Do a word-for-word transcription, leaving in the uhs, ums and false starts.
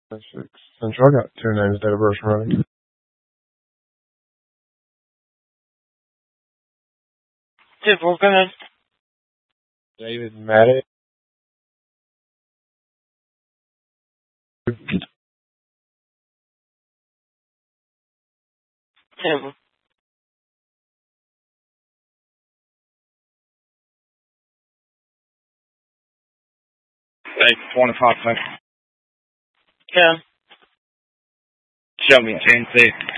Six. Central, I got two names, date of birth, and running. Did we're gonna David Maddox. Tim. Like twenty-five cents. Yeah. Show me G N C.